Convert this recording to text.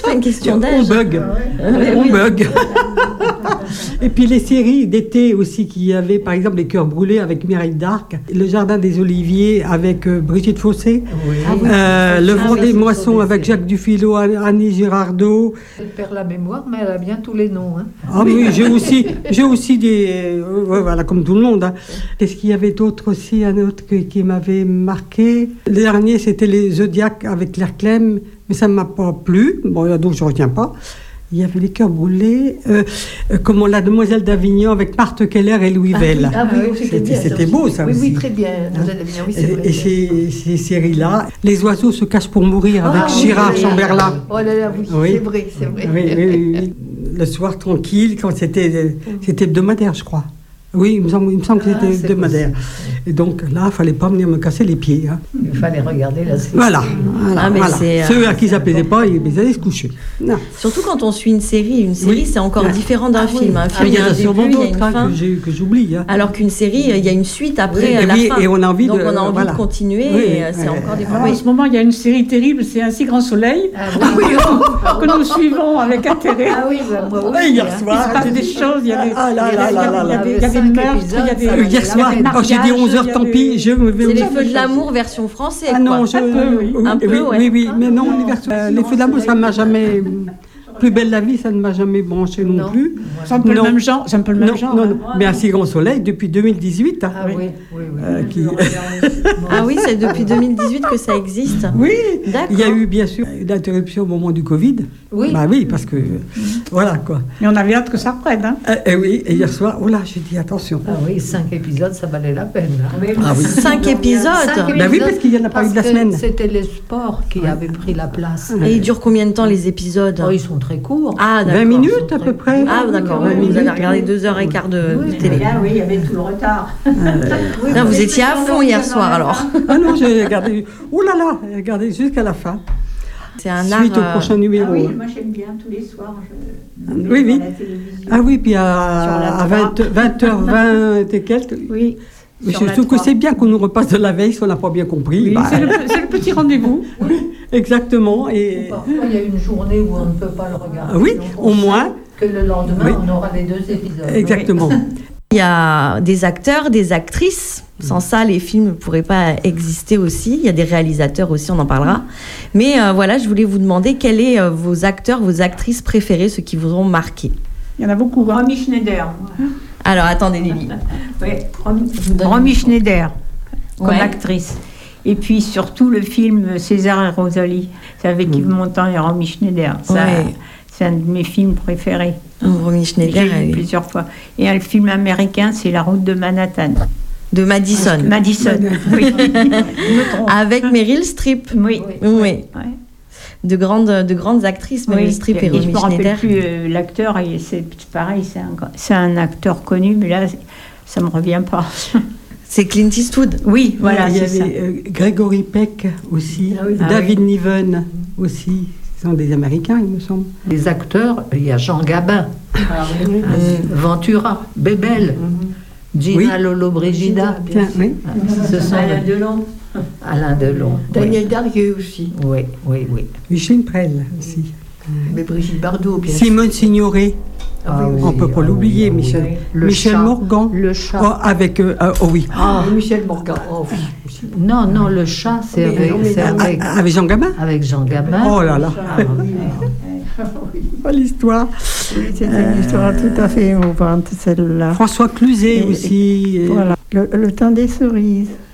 c'est pas une question d'âge. On bug. On bug. Et puis les séries d'été aussi, qu'il y avait, par exemple, Les Cœurs brûlés avec Mireille d'Arc, Le Jardin des Oliviers avec Brigitte Fossé, Le Vent des Moissons avec Jacques Dufilot, Annie Girardot. Elle perd la mémoire, mais elle a bien tous les noms. Hein. Ah oui, j'ai aussi des... voilà, comme tout le monde. Hein. Est-ce qu'il y avait d'autres aussi, un autre qui m'avait marqué? Le dernier, c'était Les Zodiacs avec Claire Clem, mais ça ne m'a pas plu. Bon, donc je ne retiens pas. Il y avait Les Cœurs brûlés, comme La Demoiselle d'Avignon avec Marthe Keller et Louis Vell. C'était beau, ça aussi. Oui, très bien. Oui, c'est vrai. Et ces séries-là, Les oiseaux se cachent pour mourir avec Girard Chamberlain. Oh là là, oui, c'est vrai. Oui. Le soir tranquille, quand c'était hebdomadaire, je crois. Oui, il me semble que c'était hebdomadaire. Et donc là, il ne fallait pas venir me casser les pieds. Hein. Il fallait regarder la série. Voilà. Ceux à qui ça ne plaisait pas, ils allaient se coucher. Non. Surtout quand on suit une série, c'est encore différent d'un film. Un film, il y en a sûrement début, il y a une d'autres fin. Que j'oublie. Hein. Alors qu'une série, il y a une suite après à la fin. Et on a envie Donc on a envie de continuer et c'est encore différent. En ce moment, il y a une série terrible, c'est Un si grand soleil, que nous suivons avec intérêt. Ah oui, moi aussi. Hier soir, il se passe des choses, il y a des meurtres, il y a des... Hier soir, j'ai dit 11h, tant pis, je me vais... C'est Les Feux de l'amour version française. Ah non, oui, mais non, les Feux de l'amour, ça ne m'a jamais... Plus belle la vie, ça ne m'a jamais branché non plus. C'est un peu le même genre. Non. Mais Un si grand soleil, depuis 2018. Hein. Ah oui. Ah oui, c'est depuis 2018 que ça existe. Oui, d'accord. Il y a eu bien sûr une interruption au moment du Covid. Oui. Bah oui, parce que voilà quoi. Mais on avait hâte que ça reprenne. Hein. Oui, et hier soir, oh là, j'ai dit attention. Ah oui, 5 épisodes, ça valait la peine. Ah oui. 5 épisodes. Ben oui, parce qu'il n'y en a pas eu de la semaine. C'était les sports qui avaient pris la place. Et ils durent combien de temps les épisodes? Ils sont très courts. Ah, d'accord. 20 minutes à peu près. Ah, d'accord. Vous avez regardé 2h15 de télé. Là, oui, il y avait tout le retard. Là, vous étiez à fond hier soir alors. Ah non, j'ai regardé. Oh là là, j'ai regardé jusqu'à la fin. C'est un Suite art. au prochain numéro. Ah oui, moi j'aime bien tous les soirs. Oui. À la télévision. Ah oui, puis à 20h20 et quelques. Oui. Mais je trouve que c'est bien qu'on nous repasse de la veille si on n'a pas bien compris. Oui, c'est le petit rendez-vous. Exactement. Et... Parfois, il y a une journée où on ne peut pas le regarder. Oui, donc on au sait moins. Que le lendemain, on aura les 2 épisodes. Exactement. Il y a des acteurs, des actrices. Sans ça, les films ne pourraient pas exister aussi. Il y a des réalisateurs aussi, on en parlera. Mais voilà, je voulais vous demander quels sont vos acteurs, vos actrices préférées, ceux qui vous ont marqué. Il y en a beaucoup. Romy Schneider. Alors, attendez, Lily. Oui, Romy Schneider, comme actrice. Et puis surtout le film César et Rosalie. C'est avec Yves Montand et Romy Schneider. C'est un de mes films préférés. Romy Schneider. J'ai vu plusieurs fois. Et un film américain, c'est La route de Manhattan. De Madison. Madison, oui. Avec Meryl Streep. Oui. De grandes actrices, Meryl Streep et Romy Schneider. Je ne me rappelle plus l'acteur, et c'est pareil, c'est un acteur connu, mais là, ça ne me revient pas. C'est Clint Eastwood. Oui, voilà, il y c'est avait Gregory Peck aussi, Ah oui. David Niven aussi. Ce sont des Américains, il me semble. Les acteurs, il y a Jean Gabin, Ventura, Bébel, Gina Lollobrigida. Tiens, oui. Ce sont Alain Delon. Alain Delon. Daniel Darrieux aussi. Oui. Micheline Prel aussi. Mais Brigitte Bardot, bien sûr. Simone Signoret. Ah oui, On ne peut pas l'oublier, Michel. Le Michel chat. Morgan. Le chat. Oh, avec. Oui. Michel Morgan. Oh, oui. Non, le chat, c'est Avec Jean Gabin. avec Jean Gabin. Oh là là. Oh, l'histoire. Oui, c'est une histoire tout à fait émouvante, celle-là. François Cluzet aussi. Voilà. Le temps des cerises.